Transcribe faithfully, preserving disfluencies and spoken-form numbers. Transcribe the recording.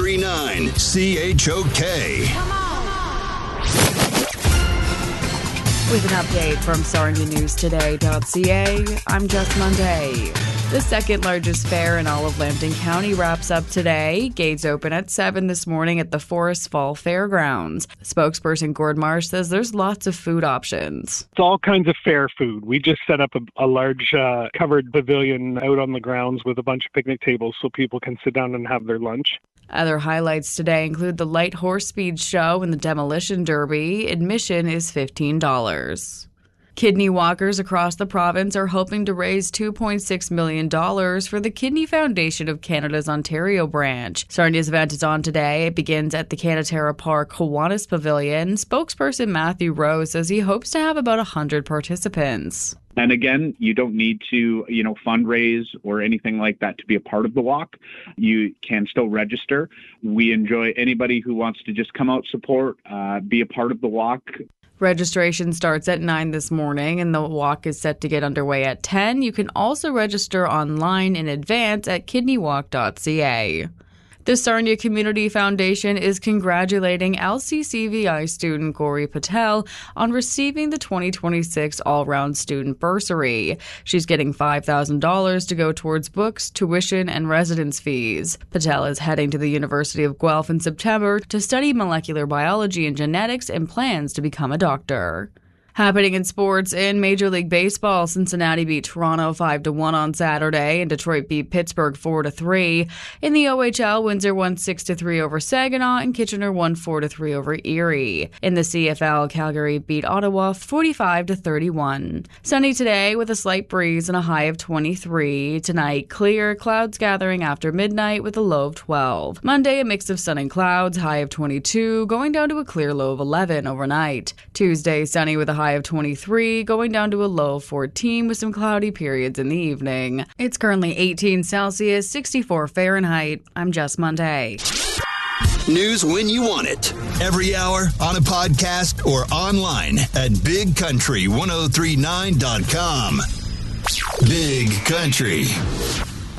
three nine C H O K. With an update from Sarnia News Today dot C A, I'm Jess Monday. The second largest fair in all of Lambton County wraps up today. Gates open at seven this morning at the Forest Fall Fairgrounds. Spokesperson Gord Marsh says there's lots of food options. It's all kinds of fair food. We just set up a, a large uh, covered pavilion out on the grounds with a bunch of picnic tables so people can sit down and have their lunch. Other highlights today include the Light Horse Speed Show and the Demolition Derby. Admission is fifteen dollars. Kidney walkers across the province are hoping to raise two point six million dollars for the Kidney Foundation of Canada's Ontario branch. Sarnia's event is on today. It begins at the Canaterra Park Kiwanis Pavilion. Spokesperson Matthew Rose says he hopes to have about one hundred participants. And again, you don't need to, you know, fundraise or anything like that to be a part of the walk. You can still register. We enjoy anybody who wants to just come out, support, uh, be a part of the walk. Registration starts at nine this morning and the walk is set to get underway at ten. You can also register online in advance at kidney walk dot c a. The Sarnia Community Foundation is congratulating L C C V I student Gauri Patel on receiving the twenty twenty-six All-Round Student Bursary. She's getting five thousand dollars to go towards books, tuition, and residence fees. Patel is heading to the University of Guelph in September to study molecular biology and genetics and plans to become a doctor. Happening in sports, in Major League Baseball, Cincinnati beat Toronto five to one on Saturday, and Detroit beat Pittsburgh four to three. In the O H L, Windsor won six to three over Saginaw, and Kitchener won four to three over Erie. In the C F L, Calgary beat Ottawa forty-five to thirty-one. Sunny today with a slight breeze and a high of twenty-three. Tonight, clear, clouds gathering after midnight with a low of twelve. Monday, a mix of sun and clouds, high of twenty-two, going down to a clear low of eleven overnight. Tuesday, sunny with a high of twenty-three, going down to a low of fourteen with some cloudy periods in the evening. It's currently eighteen Celsius, sixty-four Fahrenheit. I'm Jess Monday. News when you want it. Every hour on a podcast or online at big country ten thirty-nine dot com. Big Country.